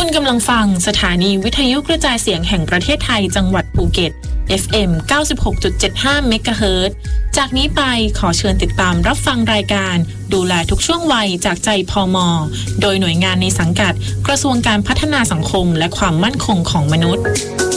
กำลังฟังสถานีวิทยุกระจายเสียงแห่งประเทศไทยจังหวัดภูเก็ต FM 96.75 เมกะเฮิรตซ์จากนี้ไปขอเชิญติดตามรับฟังรายการดูแลทุกช่วงวัยจากใจพม.โดยหน่วยงานในสังกัดกระทรวงการพัฒนาสังคมและความมั่นคงของมนุษย์